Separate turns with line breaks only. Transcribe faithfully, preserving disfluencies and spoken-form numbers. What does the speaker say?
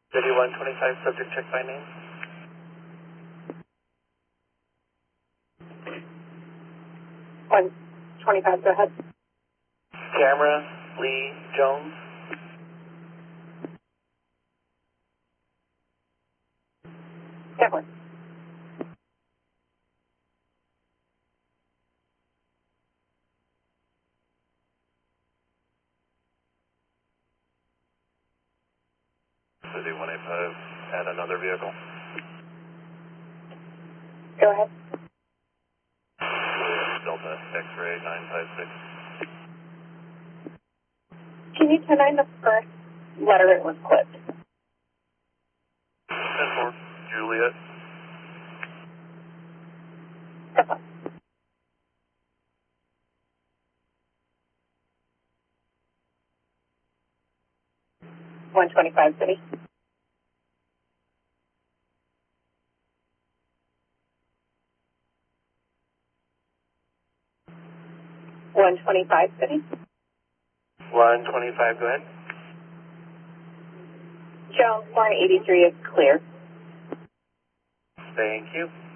City one twenty-five, subject check by name.
one twenty-five, go ahead.
Camera, Lee Jones.
Definitely.
City one eighty-five, add another vehicle.
Go ahead.
Delta X-ray nine five six.
Can you turn on the first letter it was clipped?
ten four, Juliet.
Okay. one twenty-five, City. one twenty-five, City.
one twenty-five, go ahead.
Jones, one eighty-three is clear.
Thank you.